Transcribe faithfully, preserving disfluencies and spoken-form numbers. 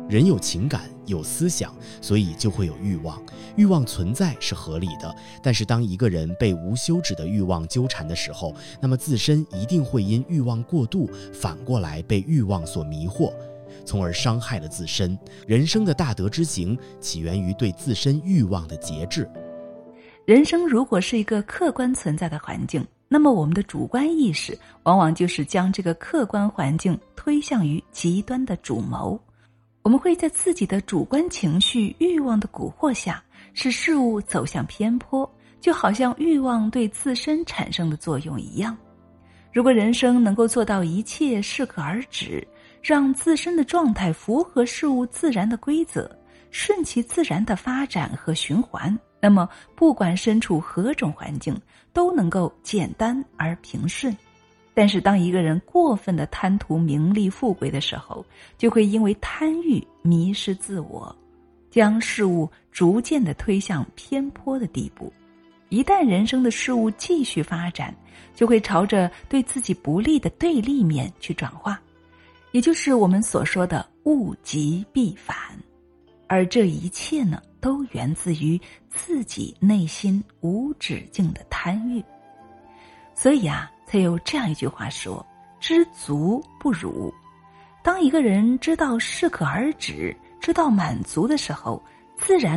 人有情感，有思想，所以就会有欲望。欲望存在是合理的，但是当一个人被无休止的欲望纠缠的时候，那么自身一定会因欲望过度，反过来被欲望所迷惑，从而伤害了自身。人生的大德之行起源于对自身欲望的节制。 人生如果是一个客观存在的环境，那么我们的主观意识往往就是将这个客观环境推向于极端的主谋。我们会在自己的主观情绪、欲望的蛊惑下，使事物走向偏颇，就好像欲望对自身产生的作用一样。如果人生能够做到一切适可而止，让自身的状态符合事物自然的规则，顺其自然的发展和循环，那么不管身处何种环境，都能够简单而平顺。但是当一个人过分的贪图名利富贵的时候，就会因为贪欲迷失自我，将事物逐渐地推向偏颇的地步。一旦人生的事物继续发展，就会朝着对自己不利的对立面去转化，也就是我们所说的物极必反。而这一切呢，都源自于自己内心无止境的贪欲。所以啊，才有这样一句话说，知足不辱。当一个人知道适可而止，知道满足的时候，自然